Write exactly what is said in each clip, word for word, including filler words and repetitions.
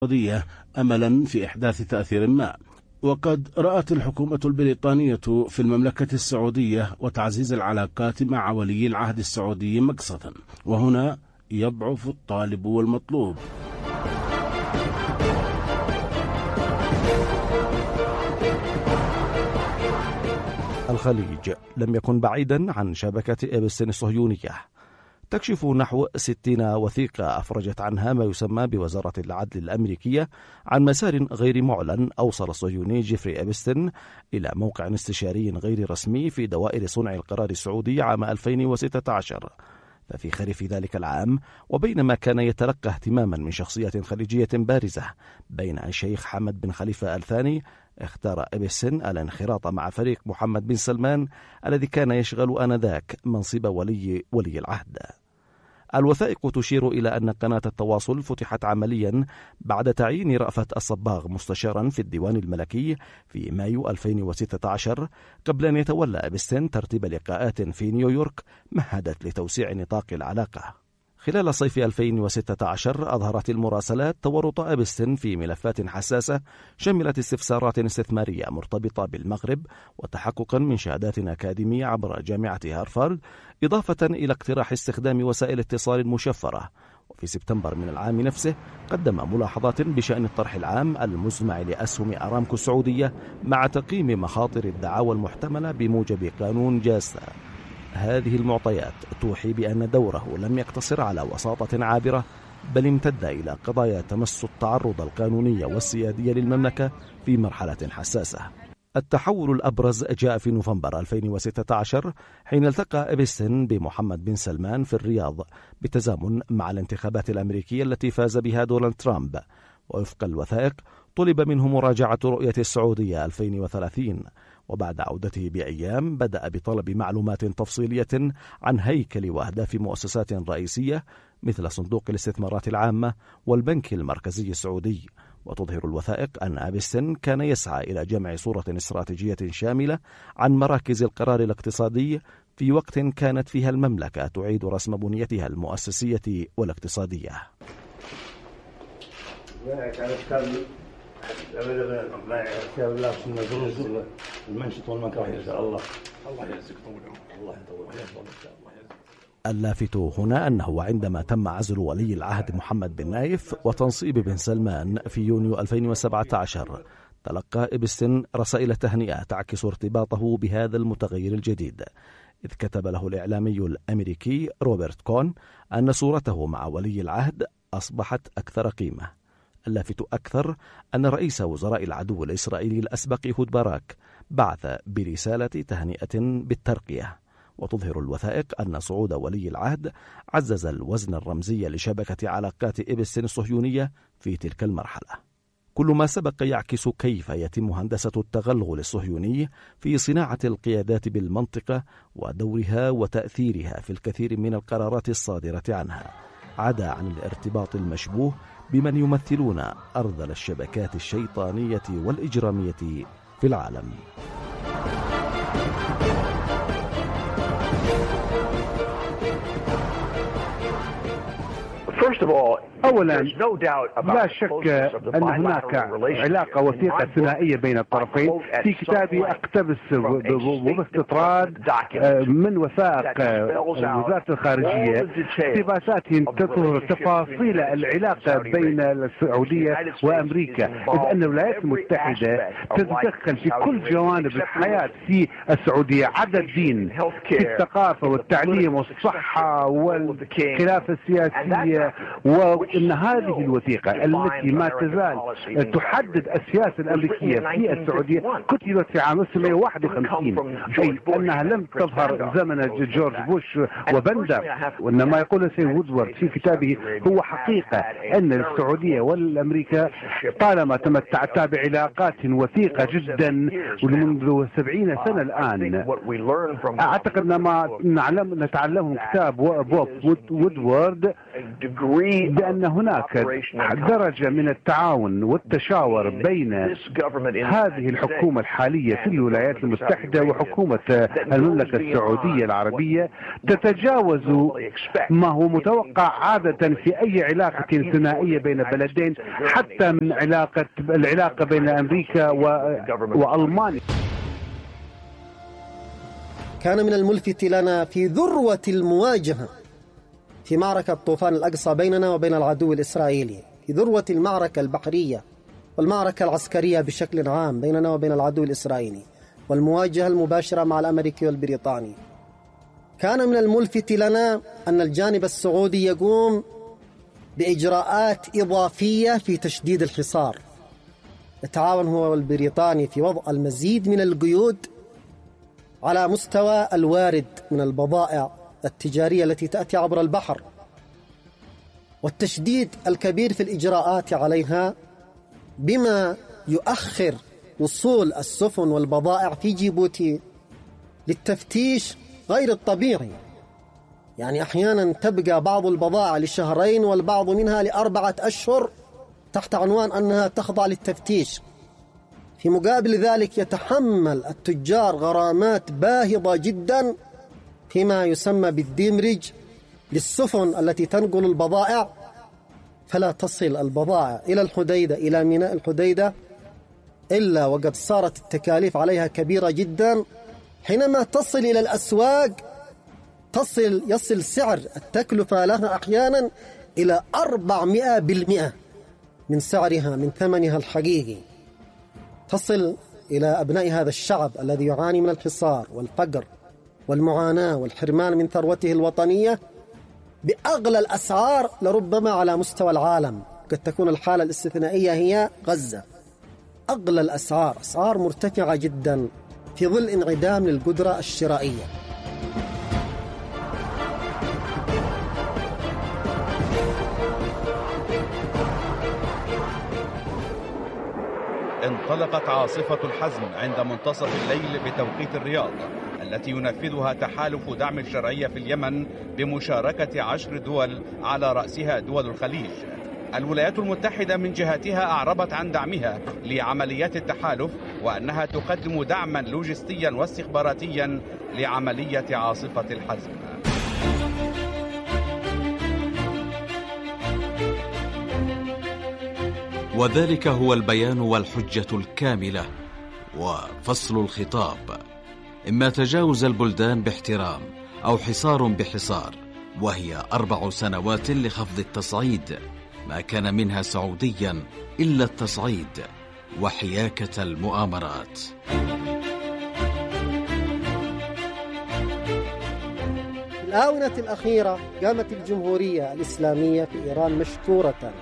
السعودية أملا في إحداث تأثير ما. وقد رأت الحكومة البريطانية في المملكة السعودية وتعزيز العلاقات مع ولي العهد السعودي مقصدا، وهنا يضعف الطالب والمطلوب. الخليج لم يكن بعيدا عن شبكة إبستين الصهيونية. تكشف نحو ستين وثيقة أفرجت عنها ما يسمى بوزارة العدل الأمريكية عن مسار غير معلن أوصل الصهيوني جيفري إبستين إلى موقع استشاري غير رسمي في دوائر صنع القرار السعودي عام ألفين وستة عشر. ففي خريف ذلك العام، وبينما كان يتلقى اهتماما من شخصية خليجية بارزة بين الشيخ حمد بن خليفة آل ثاني، اختار إبستين الانخراط مع فريق محمد بن سلمان الذي كان يشغل آنذاك منصب ولي ولي العهد. الوثائق تشير إلى أن قناة التواصل فتحت عمليا بعد تعيين رأفت الصباغ مستشارا في الديوان الملكي في مايو ألفين وستة عشر، قبل أن يتولى إبستين ترتيب لقاءات في نيويورك مهدت لتوسيع نطاق العلاقة. خلال صيف ألفين وستة عشر أظهرت المراسلات تورط إبستين في ملفات حساسة شملت استفسارات استثمارية مرتبطة بالمغرب وتحققا من شهادات أكاديمية عبر جامعة هارفارد، إضافة إلى اقتراح استخدام وسائل اتصال مشفرة. وفي سبتمبر من العام نفسه قدم ملاحظات بشأن الطرح العام المزمع لأسهم أرامكو السعودية مع تقييم مخاطر الدعاوى المحتملة بموجب قانون جاستا. هذه المعطيات توحي بأن دوره لم يقتصر على وساطة عابرة، بل امتد إلى قضايا تمس التعرض القانوني والسيادي للمملكة في مرحلة حساسة. التحول الأبرز جاء في نوفمبر ألفين وستة عشر حين التقى إبستين بمحمد بن سلمان في الرياض بالتزامن مع الانتخابات الأمريكية التي فاز بها دونالد ترامب. ووفق الوثائق طلب منه مراجعة رؤية السعودية ألفين وثلاثين، وبعد عودته بأيام بدأ بطلب معلومات تفصيلية عن هيكل وأهداف مؤسسات رئيسية مثل صندوق الاستثمارات العامة والبنك المركزي السعودي. وتظهر الوثائق أن إبستين كان يسعى إلى جمع صورة استراتيجية شاملة عن مراكز القرار الاقتصادي في وقت كانت فيها المملكة تعيد رسم بنيتها المؤسسية والاقتصادية. اللافت هنا أنه عندما تم عزل ولي العهد محمد بن نايف وتنصيب بن سلمان في يونيو ألفين وسبعة عشر، تلقى إبستين رسائل تهنئة تعكس ارتباطه بهذا المتغير الجديد، إذ كتب له الإعلامي الأمريكي روبرت كون أن صورته مع ولي العهد أصبحت أكثر قيمة. اللافت أكثر أن رئيس وزراء العدو الإسرائيلي الأسبق هود باراك بعث برسالة تهنئة بالترقية. وتظهر الوثائق أن صعود ولي العهد عزز الوزن الرمزي لشبكة علاقات إبستين الصهيونية في تلك المرحلة. كل ما سبق يعكس كيف يتم هندسة التغلغل الصهيوني في صناعة القيادات بالمنطقة ودورها وتأثيرها في الكثير من القرارات الصادرة عنها، عدا عن الارتباط المشبوه بمن يمثلون أرذل الشبكات الشيطانية والإجرامية في العالم. أولا، لا شك أن هناك علاقة وثيقة ثنائية بين الطرفين. في كتابي أقتبس وباستطراد من وثائق وزارة الخارجية اقتباساتهم تظهر تفاصيل العلاقة بين السعودية وأمريكا، إذ أن الولايات المتحدة تتدخل في كل جوانب الحياة في السعودية، عدا الدين، في الثقافة والتعليم والصحة والخلافة السياسية. وإن هذه الوثيقة التي ما تزال تحدد السياسة الأمريكية في السعودية كتبت في عام ألف وتسعمائة وواحد وخمسين، أي أنها لم تظهر زمن جورج بوش وبندر. وإنما يقول سيد وودورد في كتابه هو حقيقة أن السعودية والأمريكا طالما تمتعتا بعلاقات وثيقة جدا منذ سبعين سنة الآن. أعتقد ما نعلم نتعلمه كتاب بوب وودورد بأن أن هناك درجة من التعاون والتشاور بين هذه الحكومة الحالية في الولايات المتحدة وحكومة المملكة السعودية العربية تتجاوز ما هو متوقع عادة في أي علاقة ثنائية بين بلدين، حتى من علاقة العلاقة بين أمريكا وألمانيا. كان من الملفت لنا في ذروة المواجهة في معركة طوفان الأقصى بيننا وبين العدو الإسرائيلي، في ذروة المعركة البحرية والمعركة العسكرية بشكل عام بيننا وبين العدو الإسرائيلي والمواجهة المباشرة مع الأمريكي والبريطاني، كان من الملفت لنا أن الجانب السعودي يقوم بإجراءات إضافية في تشديد الحصار. يتعاون هو والبريطاني في وضع المزيد من القيود على مستوى الوارد من البضائع التجارية التي تأتي عبر البحر، والتشديد الكبير في الإجراءات عليها بما يؤخر وصول السفن والبضائع في جيبوتي للتفتيش غير الطبيعي. يعني أحيانا تبقى بعض البضائع لشهرين والبعض منها لأربعة أشهر تحت عنوان أنها تخضع للتفتيش. في مقابل ذلك يتحمل التجار غرامات باهظة جدا فيما يسمى بالديمرج للسفن التي تنقل البضائع، فلا تصل البضائع إلى الحديدة إلى ميناء الحديدة إلا وقد صارت التكاليف عليها كبيرة جدا. حينما تصل إلى الأسواق تصل يصل سعر التكلفة لها أحيانا إلى أربعمائة بالمئة من سعرها من ثمنها الحقيقي، تصل إلى أبناء هذا الشعب الذي يعاني من الحصار والفقر والمعاناة والحرمان من ثروته الوطنية بأغلى الأسعار لربما على مستوى العالم. قد تكون الحالة الاستثنائية هي غزة، أغلى الأسعار، أسعار مرتفعة جدا في ظل انعدام للقدرة الشرائية. انطلقت عاصفة الحزم عند منتصف الليل بتوقيت الرياض، التي ينفذها تحالف دعم الشرعية في اليمن بمشاركة عشر دول على رأسها دول الخليج. الولايات المتحدة من جهتها أعربت عن دعمها لعمليات التحالف وأنها تقدم دعما لوجستيا واستخباراتيا لعملية عاصفة الحزم. وذلك هو البيان والحجة الكاملة وفصل الخطاب، إما تجاوز البلدان باحترام أو حصار بحصار، وهي أربع سنوات لخفض التصعيد، ما كان منها سعوديا إلا التصعيد وحياكة المؤامرات. في الآونة الأخيرة قامت الجمهورية الإسلامية في إيران مشكورة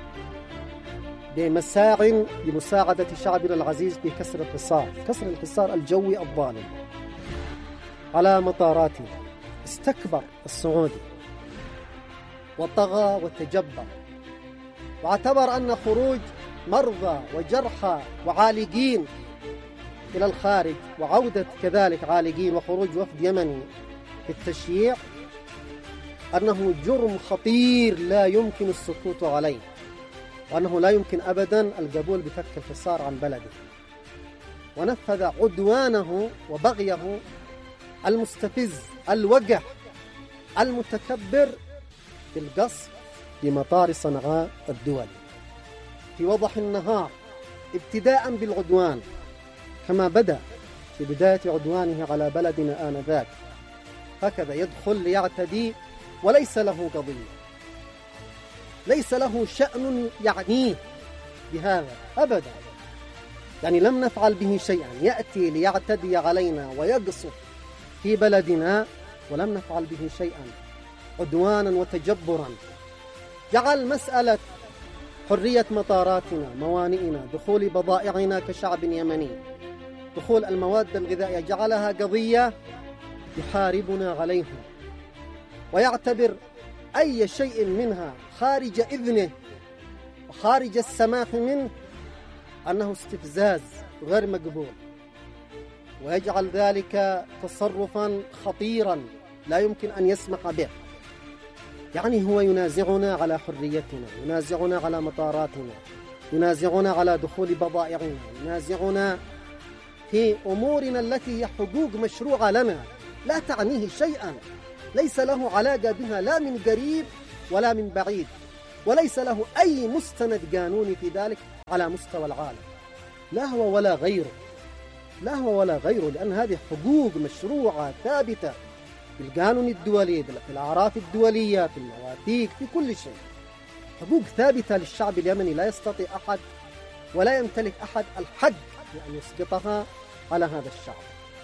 بمساع لمساعدة شعبنا العزيز في كسر الحصار كسر الحصار الجوي الظالم على مطاراتنا. استكبر السعودي وطغى وتجبر، واعتبر أن خروج مرضى وجرحى وعالقين إلى الخارج وعودة كذلك عالقين وخروج وفد يمني في التشييع أنه جرم خطير لا يمكن السكوت عليه، وأنه لا يمكن أبدا القبول بفك الحصار عن بلده. ونفذ عدوانه وبغيه المستفز الوقح المتكبر بالقصف بمطار صنعاء الدولي في وضح النهار، ابتداء بالعدوان كما بدأ في بداية عدوانه على بلدنا آنذاك، هكذا يدخل ليعتدي وليس له قضية، ليس له شأن يعنيه بهذا أبدا. يعني لم نفعل به شيئا، يأتي ليعتدي علينا ويقصف في بلدنا ولم نفعل به شيئا، عدوانا وتجبرا. جعل مسألة حرية مطاراتنا، موانئنا، دخول بضائعنا كشعب يمني، دخول المواد الغذائية، جعلها قضية يحاربنا عليها، ويعتبر أي شيء منها خارج إذنه وخارج السماح منه أنه استفزاز غير مقبول، ويجعل ذلك تصرفا خطيرا لا يمكن أن يسمح به. يعني هو ينازعنا على حريتنا، ينازعنا على مطاراتنا، ينازعنا على دخول بضائعنا، ينازعنا في أمورنا التي هي حقوق مشروعة لنا لا تعنيه شيئا، ليس له علاقة بها لا من قريب ولا من بعيد، وليس له أي مستند قانوني في ذلك على مستوى العالم، لا هو ولا غيره، لا هو ولا غيره، لأن هذه حقوق مشروعة ثابتة في القانون الدولي، في الأعراف الدولية، في المواثيق، في كل شيء، حقوق ثابتة للشعب اليمني لا يستطيع أحد ولا يمتلك أحد الحق بأن يسقطها على هذا الشعب.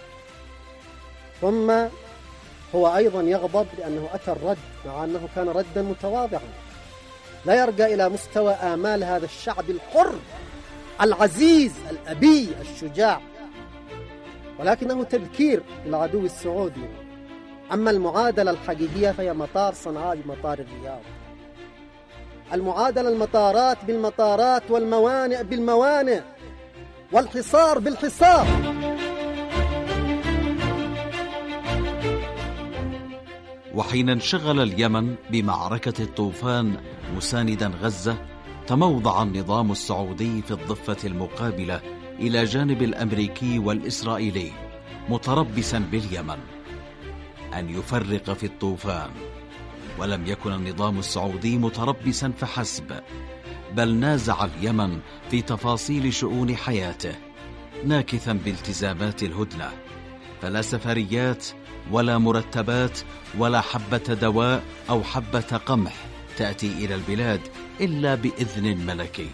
ثم هو أيضا يغضب لأنه أتى الرد مع أنه كان ردا متواضعا لا يرقى إلى مستوى آمال هذا الشعب الحر العزيز الأبي الشجاع، ولكنه تذكير للعدو السعودي. أما المعادلة الحقيقية فهي مطار صنعاء بمطار الرياض، المعادلة المطارات بالمطارات والموانئ بالموانئ والحصار بالحصار. وحين انشغل اليمن بمعركة الطوفان مساندا غزة، تموضع النظام السعودي في الضفة المقابلة إلى جانب الأمريكي والإسرائيلي متربصا باليمن أن يفرق في الطوفان. ولم يكن النظام السعودي متربصا فحسب، بل نازع اليمن في تفاصيل شؤون حياته، ناكثا بالتزامات الهدنة، فلا سفريات ولا مرتبات ولا حبة دواء أو حبة قمح تأتي إلى البلاد إلا بإذن ملكي.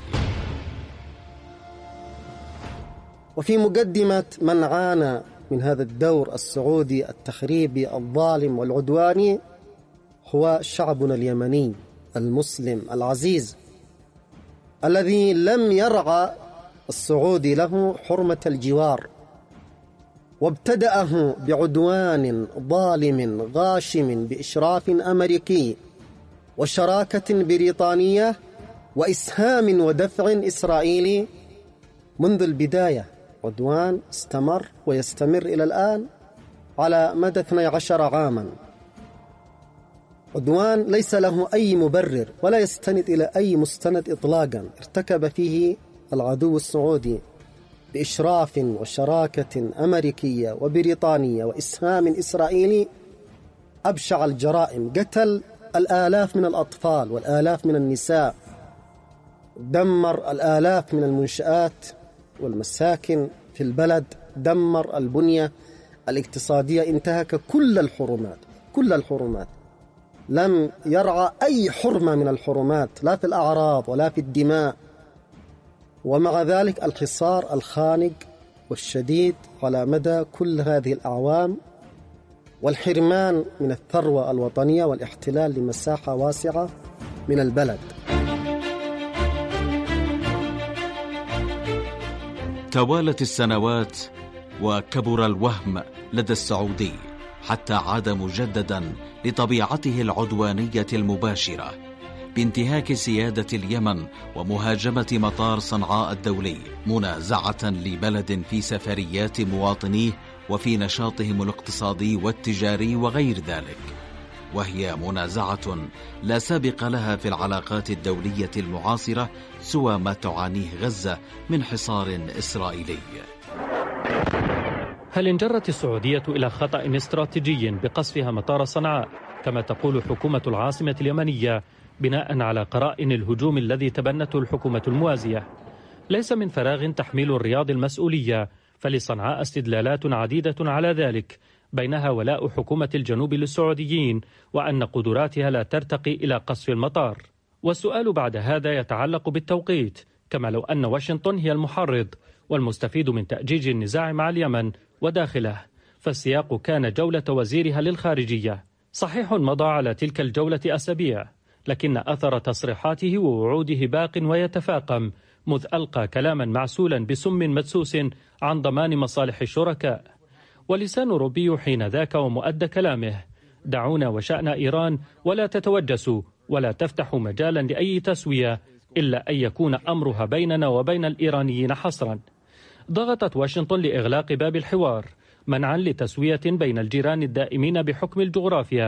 وفي مقدمة من عانى من هذا الدور السعودي التخريبي الظالم والعدواني هو شعبنا اليمني المسلم العزيز، الذي لم يرعى السعودي له حرمة الجوار، وابتدأه بعدوان ظالم غاشم بإشراف أمريكي وشراكة بريطانية وإسهام ودفع إسرائيلي منذ البداية. عدوان استمر ويستمر إلى الآن على مدى اثني عشر عاما، عدوان ليس له أي مبرر ولا يستند إلى أي مستند إطلاقا ارتكب فيه العدو السعودي بإشراف وشراكة أمريكية وبريطانية وإسهام إسرائيلي أبشع الجرائم. قتل الآلاف من الأطفال والآلاف من النساء، دمر الآلاف من المنشآت والمساكن في البلد، دمر البنية الاقتصادية، انتهك كل الحرمات كل الحرمات لم يرعى أي حرمة من الحرمات لا في الأعراض ولا في الدماء. ومع ذلك الحصار الخانق والشديد على مدى كل هذه الأعوام، والحرمان من الثروة الوطنية والاحتلال لمساحة واسعة من البلد. توالت السنوات وكبر الوهم لدى السعودي حتى عاد مجددا لطبيعته العدوانية المباشرة بانتهاك سيادة اليمن ومهاجمة مطار صنعاء الدولي، منازعة لبلد في سفريات مواطنيه وفي نشاطهم الاقتصادي والتجاري وغير ذلك، وهي منازعة لا سابق لها في العلاقات الدولية المعاصرة سوى ما تعانيه غزة من حصار إسرائيلي. هل انجرت السعودية إلى خطأ استراتيجي بقصفها مطار صنعاء كما تقول حكومة العاصمة اليمنية بناء على قرائن الهجوم الذي تبنته الحكومة الموازية؟ ليس من فراغ تحميل الرياض المسؤولية، فلصنعاء استدلالات عديدة على ذلك، بينها ولاء حكومة الجنوب للسعوديين وأن قدراتها لا ترتقي إلى قصف المطار. والسؤال بعد هذا يتعلق بالتوقيت، كما لو أن واشنطن هي المحرض والمستفيد من تأجيج النزاع مع اليمن وداخله، فالسياق كان جولة وزيرها للخارجية. صحيح مضى على تلك الجولة أسابيع، لكن أثر تصريحاته ووعوده باق ويتفاقم، مذ ألقى كلاما معسولا بسم مدسوس عن ضمان مصالح الشركاء. ولسان روبيو حين ذاك ومؤدى كلامه: دعونا وشأن إيران ولا تتوجسوا ولا تفتحوا مجالا لأي تسوية إلا أن يكون أمرها بيننا وبين الإيرانيين حصرا. ضغطت واشنطن لإغلاق باب الحوار منعا لتسوية بين الجيران الدائمين بحكم الجغرافيا،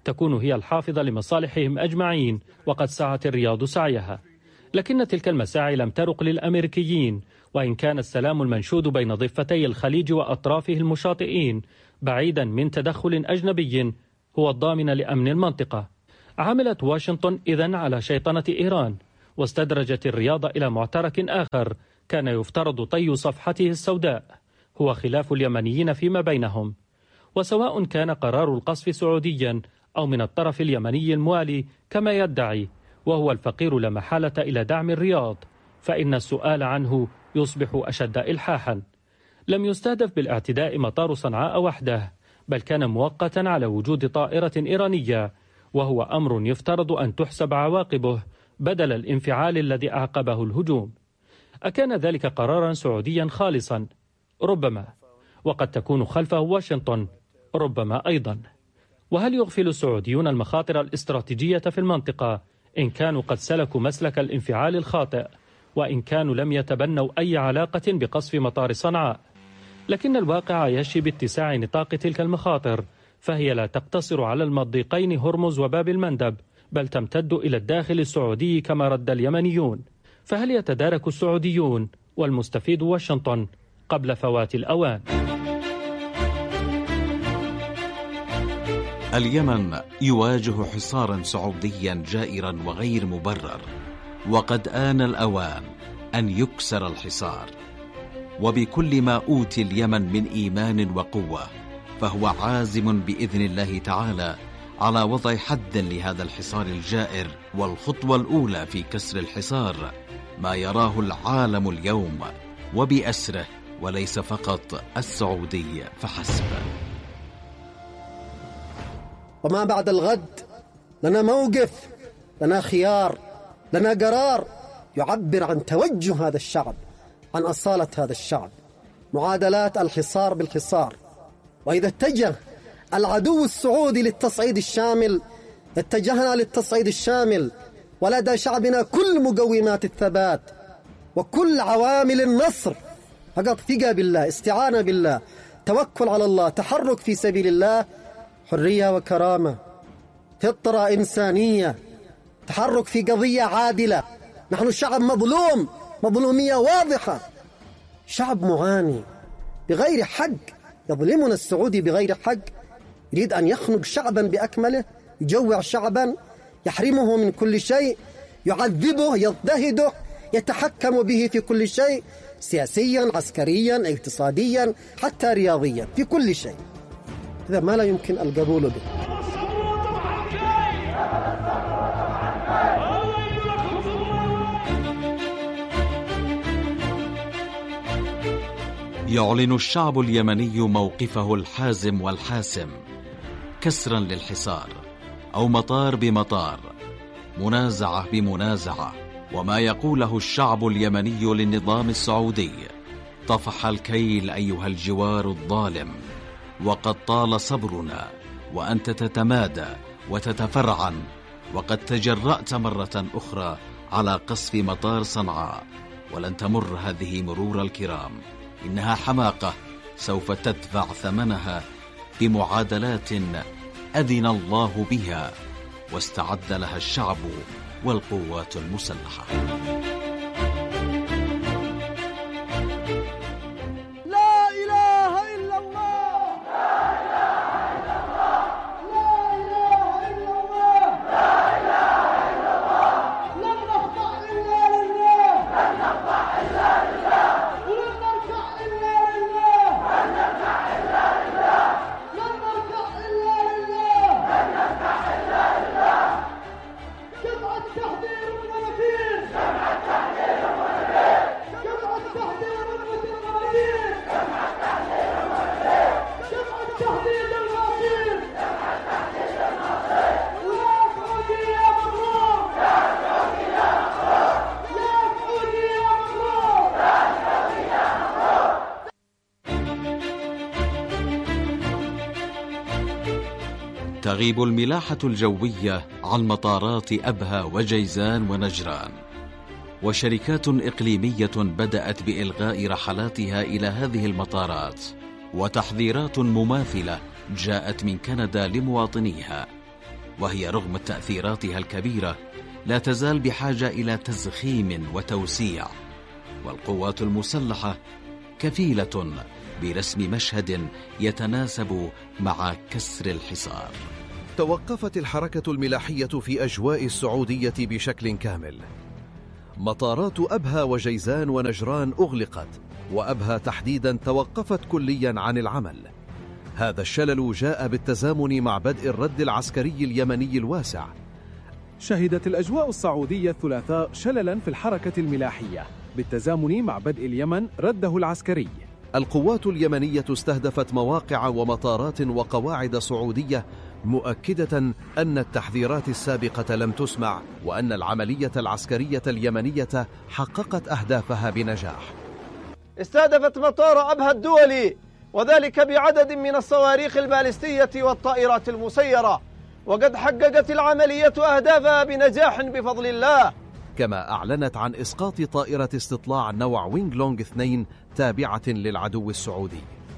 تكون هي الحافظة لمصالحهم أجمعين، وقد سعت الرياض سعيها. لكن تلك المساعي لم ترق للأمريكيين، وإن كان السلام المنشود بين ضفتي الخليج وأطرافه المشاطئين بعيدا من تدخل أجنبي هو الضامن لأمن المنطقة. عملت واشنطن إذن على شيطنة إيران، واستدرجت الرياض إلى معترك آخر كان يفترض طي صفحته السوداء، هو خلاف اليمنيين فيما بينهم. وسواء كان قرار القصف سعوديا أو من الطرف اليمني الموالي كما يدعي، وهو الفقير لا محالة إلى دعم الرياض، فإن السؤال عنه يصبح أشد إلحاحا. لم يستهدف بالاعتداء مطار صنعاء وحده، بل كان مؤقتا على وجود طائرة إيرانية، وهو أمر يفترض أن تحسب عواقبه بدل الانفعال الذي أعقبه الهجوم. أكان ذلك قرارا سعوديا خالصا؟ ربما، وقد تكون خلفه واشنطن ربما أيضا. وهل يغفل السعوديون المخاطر الاستراتيجية في المنطقة إن كانوا قد سلكوا مسلك الانفعال الخاطئ، وإن كانوا لم يتبنوا أي علاقة بقصف مطار صنعاء؟ لكن الواقع يشي باتساع نطاق تلك المخاطر، فهي لا تقتصر على المضيقين هرمز وباب المندب، بل تمتد إلى الداخل السعودي كما رد اليمنيون. فهل يتدارك السعوديون والمستفيد واشنطن قبل فوات الأوان؟ اليمن يواجه حصارا سعوديا جائرا وغير مبرر، وقد آن الأوان أن يكسر الحصار. وبكل ما أوتي اليمن من إيمان وقوة، فهو عازم بإذن الله تعالى على وضع حد لهذا الحصار الجائر. والخطوة الأولى في كسر الحصار ما يراه العالم اليوم وبأسره، وليس فقط السعودي فحسب. وما بعد الغد لنا موقف، لنا خيار، لنا قرار يعبر عن توجه هذا الشعب، عن أصالة هذا الشعب. معادلات الحصار بالحصار. وإذا اتجه العدو السعودي للتصعيد الشامل، اتجهنا للتصعيد الشامل، ولدى شعبنا كل مقومات الثبات وكل عوامل النصر. فقط ثقة بالله، استعانة بالله، توكل على الله، تحرك في سبيل الله، حرية وكرامة، فطرة إنسانية، تحرك في قضية عادلة. نحن شعب مظلوم، مظلومية واضحة، شعب معاني بغير حق. يظلمنا السعودي بغير حق، يريد أن يخنق شعبا بأكمله، يجوع شعبا، يحرمه من كل شيء، يعذبه، يضطهده، يتحكم به في كل شيء، سياسيا، عسكريا، اقتصاديا، حتى رياضيا، في كل شيء. هذا ما لا يمكن القبول به. يعلن الشعب اليمني موقفه الحازم والحاسم، كسرا للحصار، أو مطار بمطار، منازعة بمنازعة. وما يقوله الشعب اليمني للنظام السعودي: طفح الكيل أيها الجوار الظالم، وقد طال صبرنا، وأنت تتمادى وتتفرعن، وقد تجرأت مرة أخرى على قصف مطار صنعاء، ولن تمر هذه مرور الكرام. إنها حماقة سوف تدفع ثمنها بمعادلات أذن الله بها واستعد لها الشعب والقوات المسلحة. تغيب الملاحة الجوية عن مطارات أبها وجيزان ونجران، وشركات إقليمية بدأت بإلغاء رحلاتها إلى هذه المطارات، وتحذيرات مماثلة جاءت من كندا لمواطنيها. وهي رغم تأثيراتها الكبيرة لا تزال بحاجة إلى تزخيم وتوسيع، والقوات المسلحة كفيلة برسم مشهد يتناسب مع كسر الحصار. توقفت الحركة الملاحية في أجواء السعودية بشكل كامل. مطارات أبها وجيزان ونجران أغلقت، وأبها تحديدا توقفت كليا عن العمل. هذا الشلل جاء بالتزامن مع بدء الرد العسكري اليمني الواسع. شهدت الأجواء السعودية الثلاثاء شللا في الحركة الملاحية بالتزامن مع بدء اليمن رده العسكري. القوات اليمنية استهدفت مواقع ومطارات وقواعد سعودية، مؤكدة أن التحذيرات السابقة لم تسمع، وأن العملية العسكرية اليمنية حققت أهدافها بنجاح. استهدفت مطار أبها الدولي، وذلك بعدد من الصواريخ البالستية والطائرات المسيرة، وقد حققت العملية أهدافها بنجاح بفضل الله. كما أعلنت عن إسقاط طائرة استطلاع نوع وينغ لونغ اثنين تابعة للعدو السعودي.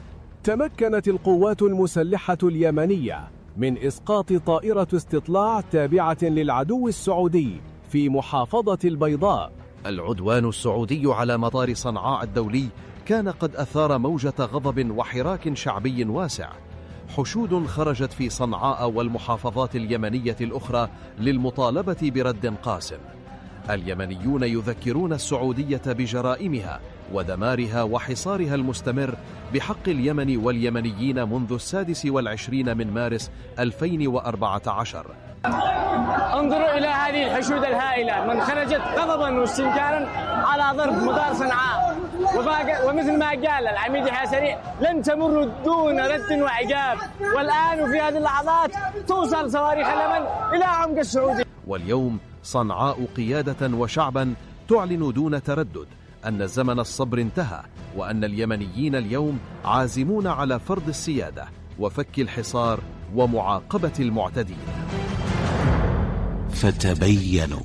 تمكنت القوات المسلحة اليمنية من إسقاط طائرة استطلاع تابعة للعدو السعودي في محافظة البيضاء. العدوان السعودي على مطار صنعاء الدولي كان قد أثار موجة غضب وحراك شعبي واسع. حشود خرجت في صنعاء والمحافظات اليمنية الأخرى للمطالبة برد قاسم. اليمنيون يذكرون السعودية بجرائمها ودمارها وحصارها المستمر بحق اليمن واليمنيين منذ السادس والعشرين من مارس ألفين وأربعة عشر. انظروا إلى هذه الحشود الهائلة، من خرجت غضبا واستنكارا على ضرب مطار صنعاء، ومثل ما قال العميد حسني لن تمر دون رد وعقاب، والآن وفي هذه اللحظات توصل صواريخ اليمن إلى عمق السعودية. واليوم صنعاء قيادة وشعبا تعلن دون تردد أن زمن الصبر انتهى، وأن اليمنيين اليوم عازمون على فرض السيادة وفك الحصار ومعاقبة المعتدين. فتبينوا.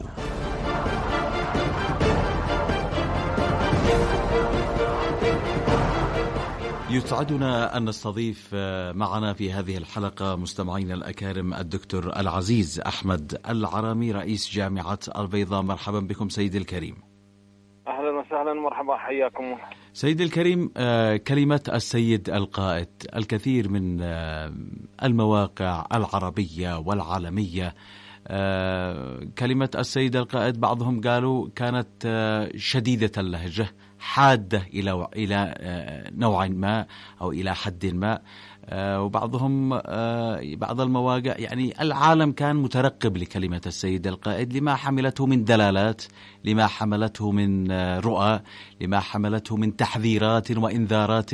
يسعدنا أن نستضيف معنا في هذه الحلقة مستمعينا الأكارم الدكتور العزيز أحمد العرامي رئيس جامعة البيضاء. مرحبا بكم سيدي الكريم. أهلا وسهلا، مرحبا، حياكم. سيدي الكريم، كلمة السيد القائد، الكثير من المواقع العربية والعالمية كلمة السيد القائد بعضهم قالوا كانت شديدة اللهجة، حادة إلى إلى نوع ما أو إلى حد ما، وبعضهم بعض المواقع يعني العالم كان مترقب لكلمة السيد القائد لما حملته من دلالات، لما حملته من رؤى، لما حملته من تحذيرات وإنذارات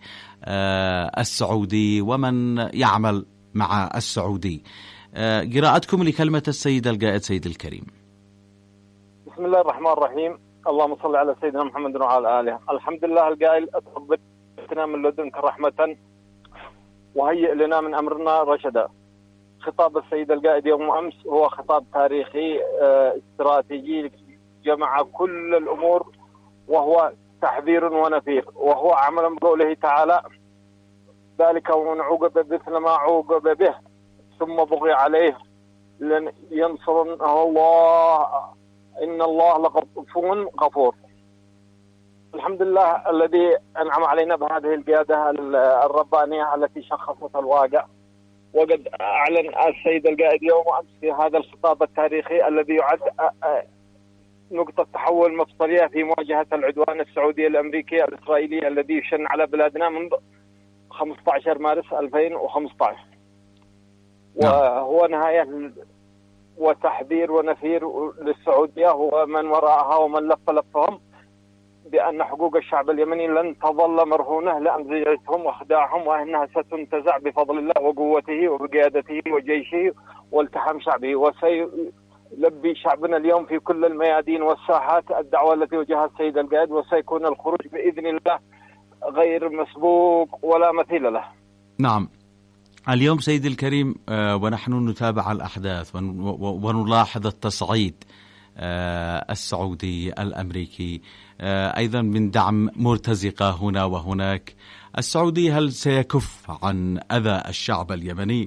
للسعودي ومن يعمل مع السعودي. قراءتكم لكلمة السيد القائد سيد الكريم. بسم الله الرحمن الرحيم، اللهم صل على سيدنا محمد وعلى آله. الحمد لله القائل أتقبلنا من لدنك رحمة وهيئ لنا من أمرنا رشدا. خطاب السيد القائد يوم أمس هو خطاب تاريخي استراتيجي جمع كل الأمور، وهو تحذير ونفير، وهو عمل بقوله تعالى ذلك ومن عوقب مثل ما عوقب به ثم بغي عليه لن ينصرنه الله إن الله لغفور غفور. الحمد لله الذي أنعم علينا بهذه القيادة الربانية التي شخصت الواقع، وقد أعلن السيد القائد يوم أمس في هذا الخطاب التاريخي الذي يعد نقطة تحول مفصلية في مواجهة العدوان السعودي الأمريكي الإسرائيلي الذي يشن على بلادنا منذ خمسة عشر مارس ألفين وخمسة عشر، وهو نهاية وتحذير ونفير للسعودية ومن وراءها ومن لف لفهم بأن حقوق الشعب اليمني لن تظل مرهونة لأمزجتهم وخداعهم، وأنها ستنتزع بفضل الله وقوته وبقيادته وجيشه والتحام شعبه. وسيلبي شعبنا اليوم في كل الميادين والساحات الدعوة التي وجهها السيد القائد، وسيكون الخروج بإذن الله غير مسبوق ولا مثيل له. نعم. اليوم سيد الكريم ونحن نتابع الأحداث ونلاحظ التصعيد السعودي الأمريكي أيضا من دعم مرتزقة هنا وهناك. السعودي هل سيكف عن أذى الشعب اليمني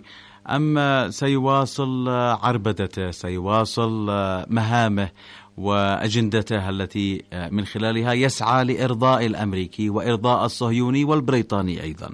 أم سيواصل عربدته، سيواصل مهامه وأجندته التي من خلالها يسعى لإرضاء الأمريكي وإرضاء الصهيوني والبريطاني أيضا؟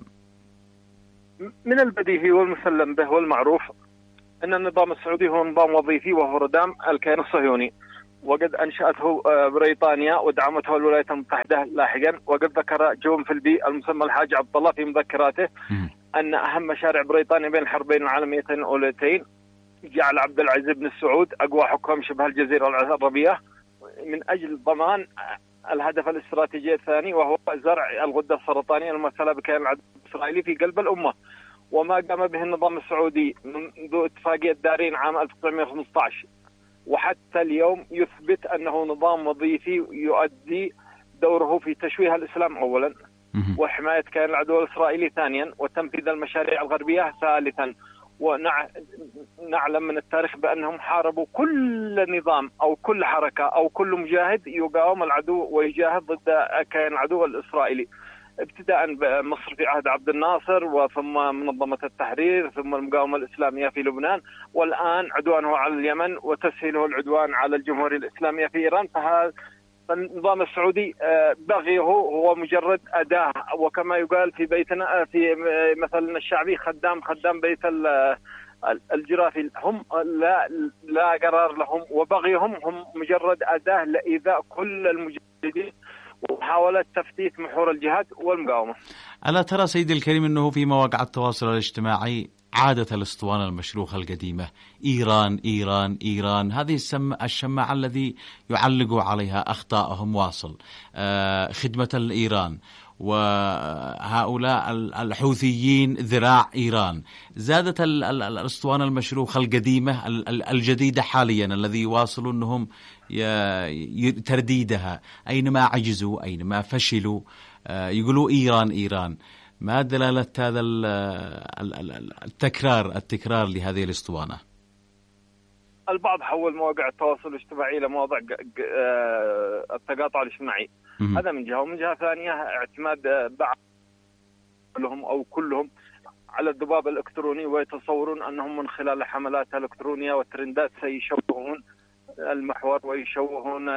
من البديهي والمسلم به والمعروف أن النظام السعودي هو نظام وظيفي وهو ردام الكيان الصهيوني، وقد أنشأته بريطانيا ودعمته الولايات المتحدة لاحقا. وقد ذكر جون فيلبي المسمى الحاج عبد الله في مذكراته أن أهم مشاريع بريطانيا بين الحربين العالميتين الأوليتين جعل عبد العزيز بن سعود أقوى حكام شبه الجزيرة العربية من أجل ضمان الهدف الاستراتيجي الثاني، وهو زرع الغدة السرطانية الممثلة بكيان العدو الإسرائيلي في قلب الأمة. وما قام به النظام السعودي منذ اتفاقية دارين عام ألف وتسعمائة وخمسة عشر وحتى اليوم يثبت أنه نظام وظيفي يؤدي دوره في تشويه الإسلام أولا، وحماية كيان العدو الإسرائيلي ثانيا، وتنفيذ المشاريع الغربية ثالثا. ونعلم من التاريخ بأنهم حاربوا كل نظام أو كل حركة أو كل مجاهد يقاوم العدو ويجاهد ضد كيان العدو الإسرائيلي، ابتداء بمصر في عهد عبد الناصر، وثم منظمة التحرير، ثم المقاومة الإسلامية في لبنان، والآن عدوانه على اليمن وتسهيله العدوان على الجمهورية الإسلامية في إيران. فهذا النظام السعودي بغيه هو مجرد أداة، وكما يقال في بيتنا في مثلنا الشعبي خدام خدام بيت الجرافي. هم لا لا قرار لهم، وبغيهم هم مجرد أداة لإيذاء كل المجاهدين ومحاولة تفتيت محور الجهاد والمقاومة. ألا ترى سيدي الكريم أنه في مواقع التواصل الاجتماعي عادة الاسطوانة المشروخة القديمة إيران إيران إيران، هذه الشماعة الذي يعلقوا عليها أخطاءهم واصل، آه خدمة الإيران، وهؤلاء الحوثيين ذراع إيران. زادت الاسطوانة المشروخة القديمة الجديدة حاليا الذي يواصلون أنهم ترديدها أينما عجزوا أينما فشلوا، آه يقولوا إيران إيران. ما دلالة هذا التكرار التكرار لهذه الاسطوانة؟ البعض حول مواقع التواصل الاجتماعي إلى مواضع التقاطع الاجتماعي، هذا من جهة. ومن جهة ثانية اعتماد بعض كلهم أو كلهم على الذباب الإلكتروني، ويتصورون أنهم من خلال الحملات الإلكترونية والترندات سيشوهون المحور ويشوهون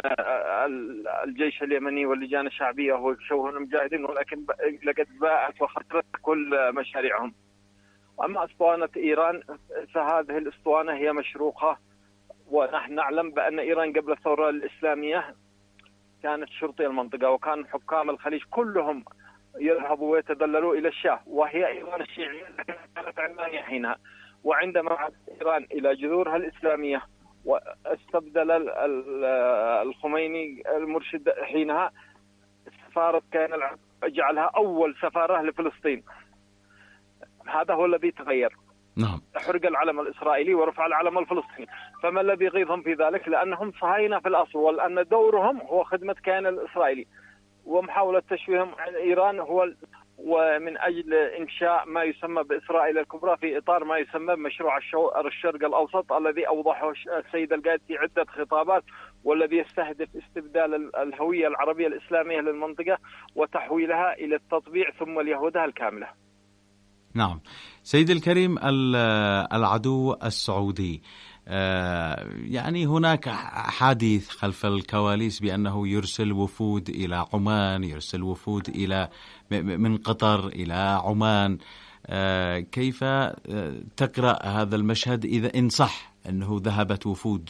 الجيش اليمني واللجان الشعبية ويشوهون المجاهدين، ولكن لقد باءت وخسرت كل مشاريعهم. أما أسطوانة إيران فهذه الأسطوانة هي مشروخة، ونحن نعلم بأن إيران قبل الثورة الإسلامية كانت شرطي المنطقة، وكان حكام الخليج كلهم يذهبوا ويتدللوا إلى الشاه، وهي إيران الشيعية كانت علمانية حينها. وعندما عادت إيران إلى جذورها الإسلامية واستبدل الخميني المرشد حينها سفارة كان جعلها أول سفارة لفلسطين، هذا هو الذي تغير. نعم. حرق العلم الإسرائيلي ورفع العلم الفلسطيني. فما الذي يغيظهم في ذلك؟ لأنهم صهاينة في الأصل، ولأن دورهم هو خدمة كيان الإسرائيلي ومحاولة تشويههم عن إيران، هو ومن أجل إنشاء ما يسمى بإسرائيل الكبرى في إطار ما يسمى بمشروع الشرق الأوسط الذي أوضحه السيد القائد في عدة خطابات، والذي يستهدف استبدال الهوية العربية الإسلامية للمنطقة وتحويلها إلى التطبيع ثم اليهودها الكاملة. نعم سيدي الكريم، العدو السعودي يعني هناك حديث خلف الكواليس بأنه يرسل وفود إلى عمان، يرسل وفود إلى من قطر إلى عمان. كيف تقرأ هذا المشهد إذا إن صح أنه ذهبت وفود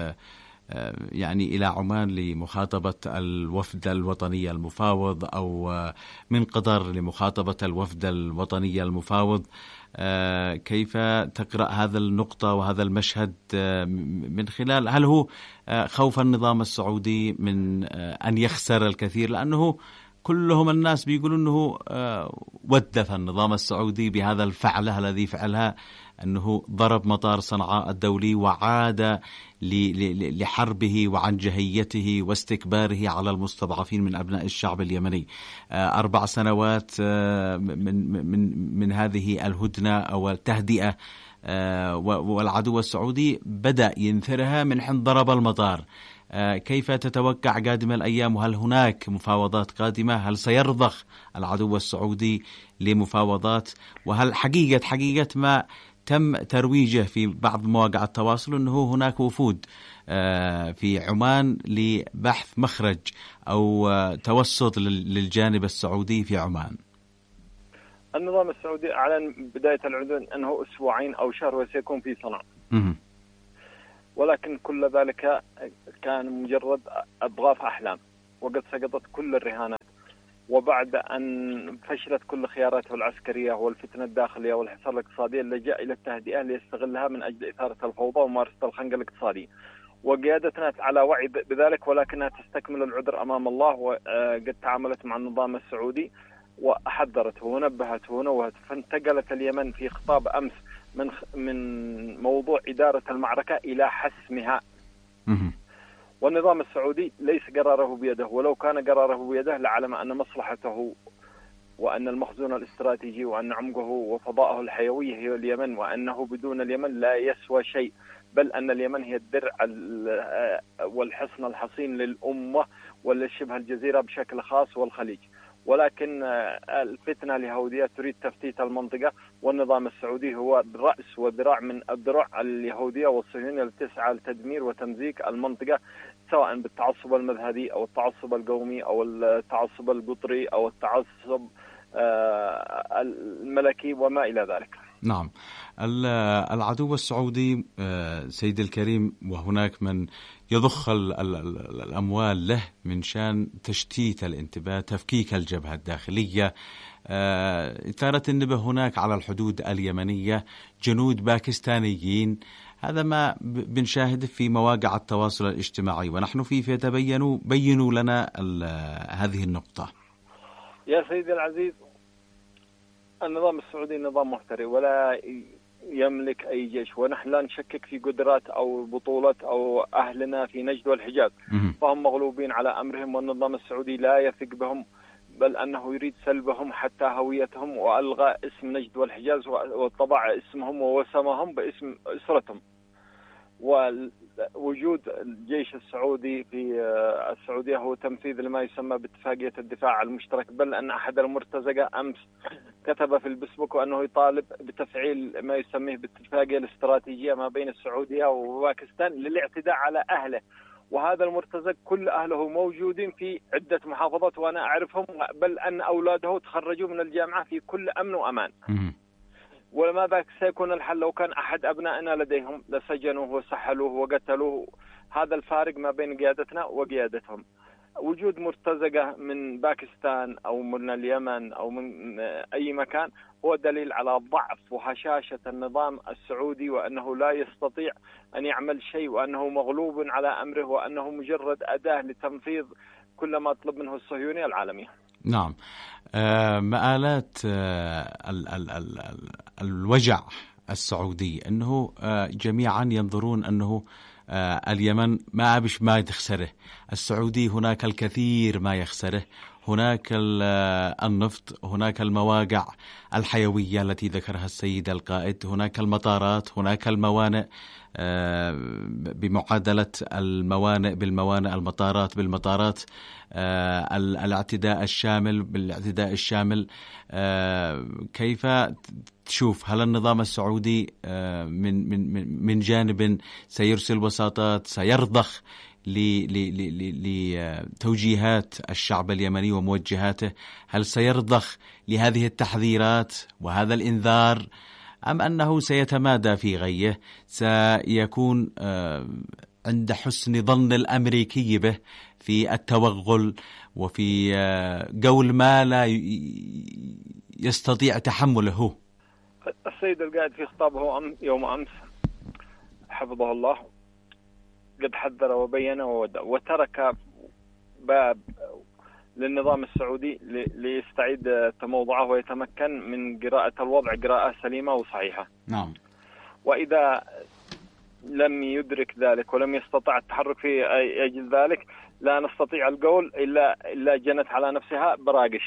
يعني إلى عمان لمخاطبة الوفد الوطني المفاوض، أو من قطر لمخاطبة الوفد الوطني المفاوض؟ كيف تقرأ هذا النقطة وهذا المشهد من خلال، هل هو خوف النظام السعودي من أن يخسر الكثير؟ لأنه كلهم الناس بيقولوا أنه ودف النظام السعودي بهذا الفعله الذي فعلها، أنه ضرب مطار صنعاء الدولي وعاد لحربه وعنجهيته واستكباره على المستضعفين من أبناء الشعب اليمني. أربع سنوات من من من هذه الهدنة أو التهدئة، والعدو السعودي بدأ ينثرها من حين ضرب المطار. كيف تتوقع قادم الأيام؟ وهل هناك مفاوضات قادمة؟ هل سيرضخ العدو السعودي لمفاوضات؟ وهل حقيقة حقيقة ما تم ترويجه في بعض مواقع التواصل أنه هناك وفود في عمان لبحث مخرج أو توسط للجانب السعودي في عمان. النظام السعودي أعلن بداية العدوان أنه أسبوعين أو شهر وسيكون في صنعاء، ولكن كل ذلك كان مجرد أضغاث أحلام، وقد سقطت كل الرهانات. وبعد أن فشلت كل خياراته العسكرية والفتنة الداخلية والحصار الاقتصادي، لجأ إلى التهدئة ليستغلها من أجل إثارة الفوضى وممارسة الخنق الاقتصادي. وقيادتنا على وعي بذلك، ولكنها تستكمل العذر أمام الله، وقد تعاملت مع النظام السعودي وحذرته ونبهته ونوهته. فانتقلت اليمن في خطاب أمس من من موضوع إدارة المعركة إلى حسمها. والنظام السعودي ليس قراره بيده، ولو كان قراره بيده لعلم أن مصلحته وأن المخزون الاستراتيجي وأن عمقه وفضاءه الحيوي هي اليمن، وأنه بدون اليمن لا يسوى شيء، بل أن اليمن هي الدرع والحصن الحصين للأمة ولشبه الجزيرة بشكل خاص والخليج. ولكن الفتنة اليهودية تريد تفتيت المنطقة، والنظام السعودي هو رأس وذراع من الذراع اليهودية والصهيونية التي تسعى لتدمير وتمزيق المنطقة، سواء بالتعصب المذهبي أو التعصب القومي أو التعصب القطري أو التعصب الملكي وما إلى ذلك. نعم، العدو السعودي سيد الكريم، وهناك من يضخ الأموال له من شان تشتيت الانتباه، تفكيك الجبهة الداخلية، إثارة النبه هناك على الحدود اليمنية جنود باكستانيين. هذا ما بنشاهده في مواقع التواصل الاجتماعي، ونحن في فتبينوا بينوا لنا هذه النقطة. يا سيدي العزيز، النظام السعودي نظام محترم ولا يملك أي جيش، ونحن لا نشكك في قدرات أو بطولة أو أهلنا في نجد والحجاز، فهم مغلوبين على أمرهم، والنظام السعودي لا يثق بهم، بل أنه يريد سلبهم حتى هويتهم، وألغى اسم نجد والحجاز وطبع اسمهم ووسمهم باسم أسرتهم. ووجود الجيش السعودي في السعودية هو تنفيذ لما يسمى باتفاقية الدفاع المشترك، بل أن أحد المرتزقة أمس كتب في الفيسبوك أنه يطالب بتفعيل ما يسميه باتفاقية الاستراتيجية ما بين السعودية وباكستان للاعتداء على أهله. وهذا المرتزق كل أهله موجودين في عدة محافظات وأنا أعرفهم، بل أن أولاده تخرجوا من الجامعة في كل أمن وأمان. ولماذا سيكون الحل؟ لو كان أحد أبنائنا لديهم لسجنوه وسحلوه وقتلوه. هذا الفارق ما بين قيادتنا وقيادتهم. وجود مرتزقة من باكستان أو من اليمن أو من أي مكان هو دليل على ضعف وهشاشة النظام السعودي، وأنه لا يستطيع أن يعمل شيء، وأنه مغلوب على أمره، وأنه مجرد أداة لتنفيذ كل ما طلب منه الصهيونية العالمية. نعم. آه مآلات آه ال ال ال ال الوجع السعودي أنه آه جميعا ينظرون أنه آه اليمن ما أبش ما تخسره، السعودي هناك الكثير ما يخسره، هناك النفط، هناك المواقع الحيوية التي ذكرها السيد القائد، هناك المطارات، هناك الموانئ بمعادلة الموانئ بالموانئ، المطارات بالمطارات، الاعتداء الشامل بالاعتداء الشامل. كيف تشوف، هل النظام السعودي من من من جانب سيرسل وساطات، سيرضخ لتوجيهات الشعب اليمني وموجهاته؟ هل سيرضخ لهذه التحذيرات وهذا الإنذار، أم أنه سيتمادى في غيه، سيكون عند حسن ظن الأمريكي به في التوغل وفي قول ما لا يستطيع تحمله؟ السيد القائد في خطابه يوم أمس حفظه الله قد حذر وبين وترك باب للنظام السعودي ليستعيد تموضعه ويتمكن من قراءة الوضع قراءة سليمة وصحيحة. نعم. وإذا لم يدرك ذلك ولم يستطع التحرك في أجل ذلك، لا نستطيع القول إلا إلا جنت على نفسها براقش.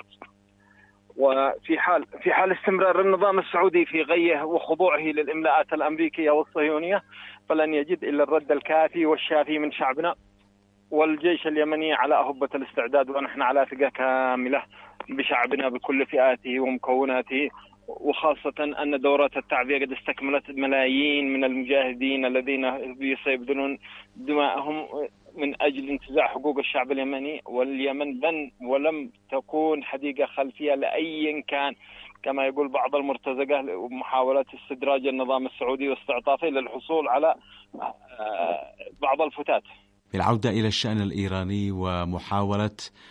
وفي حال في حال استمرار النظام السعودي في غيه وخضوعه للإملاءات الأمريكية والصهيونية، فلن يجد إلا الرد الكافي والشافي من شعبنا والجيش اليمني على أهبة الاستعداد، ونحن على ثقة كاملة بشعبنا بكل فئاته ومكوناته وخاصة أن دورات التعبئة قد استكملت ملايين من المجاهدين الذين سيبذلون دماءهم من أجل انتزاع حقوق الشعب اليمني. واليمن لن ولم تكون حديقة خلفية لأي كان كما يقول بعض المرتزقة محاولات استدراج النظام السعودي واستعطافه للحصول على بعض الفتات. بالعودة إلى الشأن الإيراني ومحاولة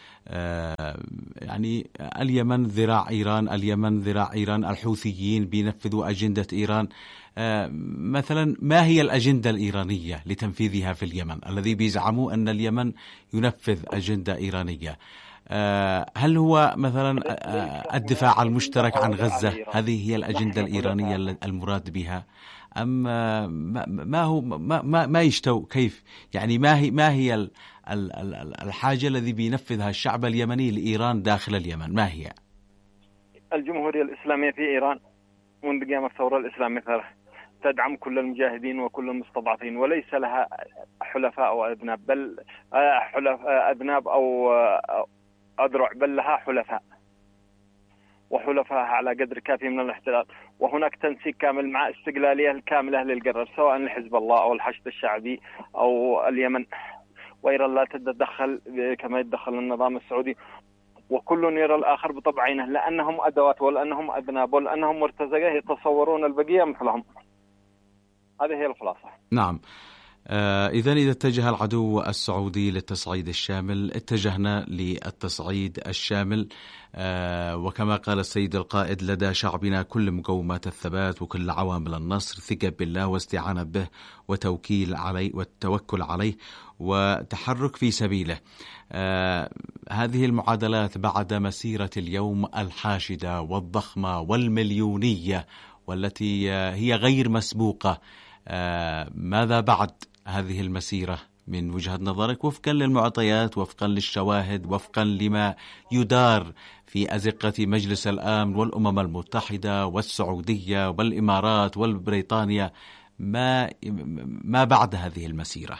يعني اليمن ذراع إيران، اليمن ذراع إيران، الحوثيين بينفذوا أجندة إيران. مثلا ما هي الأجندة الإيرانية لتنفيذها في اليمن الذي بيزعموا أن اليمن ينفذ أجندة إيرانية؟ هل هو مثلا الدفاع المشترك عن غزة، هذه هي الأجندة الإيرانية المراد بها، أم ما هو ما ما يشتو كيف يعني ما هي ما هي الحاجة الذي بينفذها الشعب اليمني لإيران داخل اليمن؟ ما هي؟ الجمهورية الإسلامية في إيران منذ قيام الثورة الإسلامية تدعم كل المجاهدين وكل المستضعفين، وليس لها حلفاء أو أذناب، بل حلفاء أذناب أو أذرع، بل لها حلفاء، وحلفائها على قدر كافي من الاحتلال. وهناك تنسيق كامل مع استقلالية الكاملة للقرار، سواء لحزب الله أو الحشد الشعبي أو اليمن. وإيران لا تتدخل كما يتدخل النظام السعودي، وكل يرى الآخر بطبع عينه، لأنهم أدوات ولأنهم أذناب ولأنهم مرتزقة يتصورون البقية مثلهم. هذه هي الخلاصة. نعم. آه إذن إذا اتجه العدو السعودي للتصعيد الشامل، اتجهنا للتصعيد الشامل. آه وكما قال السيد القائد: لدى شعبنا كل مقومات الثبات وكل عوامل النصر، ثقة بالله واستعانة به وتوكيل عليه والتوكل عليه وتحرك في سبيله. آه هذه المعادلات بعد مسيرة اليوم الحاشدة والضخمة والمليونية والتي هي غير مسبوقة، آه ماذا بعد هذه المسيرة من وجهة نظرك، وفقا للمعطيات، وفقا للشواهد، وفقا لما يدار في أزقة مجلس الأمن والأمم المتحدة والسعودية والإمارات والبريطانيا؟ ما ما بعد هذه المسيرة؟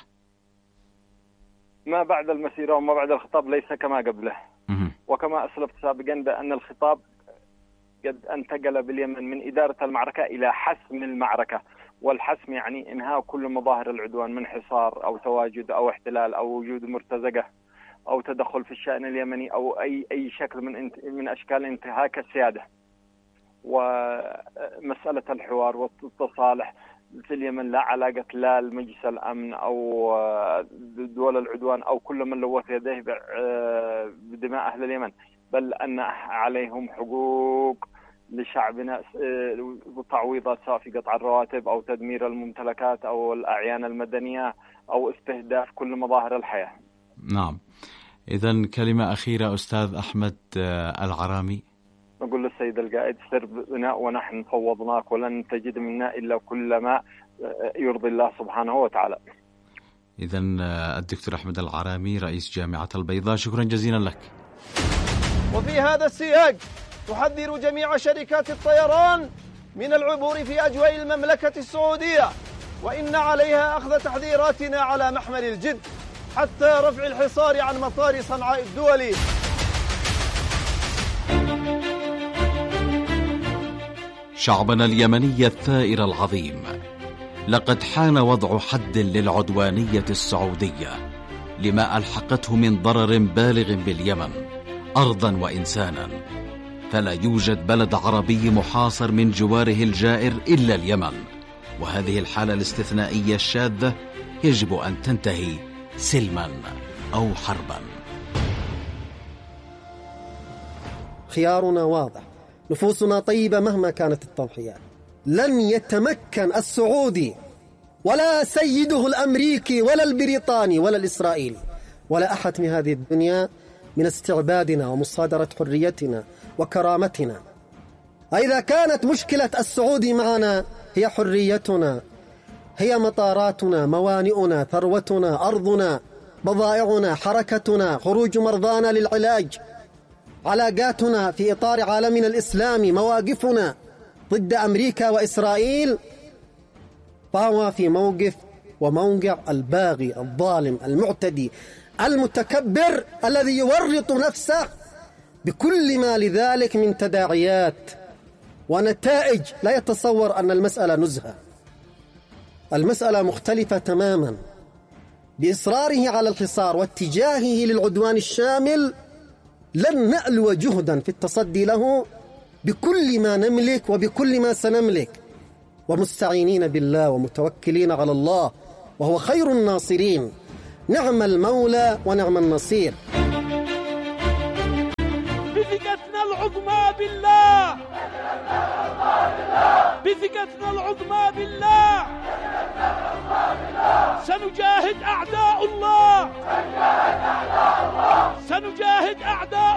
ما بعد المسيرة وما بعد الخطاب ليس كما قبله. وكما أسلفت سابقا بأن الخطاب قد انتقل باليمن من إدارة المعركة إلى حسم المعركة، والحسم يعني إنهاء كل مظاهر العدوان من حصار أو تواجد أو احتلال أو وجود مرتزقة أو تدخل في الشأن اليمني أو أي أي شكل من من أشكال انتهاك السيادة. ومسألة الحوار والتصالح في اليمن لا علاقة لا لمجلس الأمن أو دول العدوان أو كل من لوث يديه بدماء أهل اليمن، بل أن عليهم حقوق لشعبنا وتعويضات، سواء في قطع الرواتب أو تدمير الممتلكات أو الأعيان المدنية أو استهداف كل مظاهر الحياة. نعم. إذن كلمة أخيرة أستاذ أحمد العرامي. نقول للسيد القائد: سر بنا ونحن فوضناك ولن تجد منا إلا كل ما يرضي الله سبحانه وتعالى. إذن الدكتور أحمد العرامي رئيس جامعة البيضاء، شكرا جزيلا لك. وفي هذا السياق تحذر جميع شركات الطيران من العبور في أجواء المملكة السعودية، وإن عليها أخذ تحذيراتنا على محمل الجد حتى رفع الحصار عن مطار صنعاء الدولي. شعبنا اليمني الثائر العظيم، لقد حان وضع حد للعدوانية السعودية لما ألحقته من ضرر بالغ باليمن أرضا وإنسانا. فلا يوجد بلد عربي محاصر من جواره الجائر إلا اليمن، وهذه الحالة الاستثنائية الشاذة يجب أن تنتهي سلما أو حربا. خيارنا واضح، نفوسنا طيبة مهما كانت التضحيات. لن يتمكن السعودي ولا سيده الأمريكي ولا البريطاني ولا الإسرائيلي ولا أحد من هذه الدنيا من استعبادنا ومصادرة حريتنا وكرامتنا. إذا كانت مشكلة السعودي معنا هي حريتنا، هي مطاراتنا، موانئنا، ثروتنا، أرضنا، بضائعنا، حركتنا، خروج مرضانا للعلاج، علاقاتنا في إطار عالمنا الإسلامي، مواقفنا ضد أمريكا وإسرائيل، فهو في موقف وموقع الباغي الظالم المعتدي المتكبر الذي يورط نفسه بكل ما لذلك من تداعيات ونتائج لا يتصور أن المسألة نزهة. المسألة مختلفة تماما. بإصراره على الحصار واتجاهه للعدوان الشامل لن نألو جهدا في التصدي له بكل ما نملك وبكل ما سنملك، ومستعينين بالله ومتوكلين على الله وهو خير الناصرين. نعم المولى ونعم النصير. بثقتنا العظمى بالله، بثقتنا العظمى بالله سنجاهد أعداء الله، سنجاهد أعداء